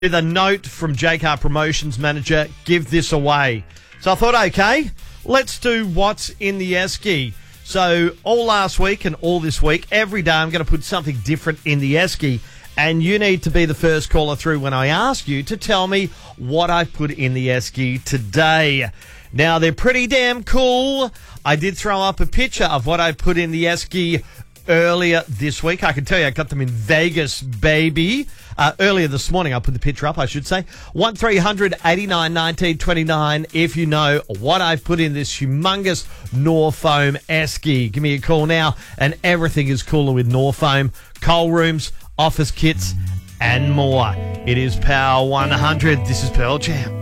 with a note from JCar Promotions Manager, give this away. So I thought, okay, let's do what's in the esky. So all last week and all this week, every day I'm going to put something different in the esky, and you need to be the first caller through when I ask you to tell me what I put in the esky today. Now, they're pretty damn cool. I did throw up a picture of what I put in the esky earlier this week. I can tell you I got them in Vegas, baby. Earlier this morning, I put the picture up, I should say. 1300 89 19 29 if you know what I've put in this humongous Norfoam esky. Give me a call now, and everything is cooler with Norfoam. Coal rooms, office kits, and more. It is Power 100. This is Pearl Jam.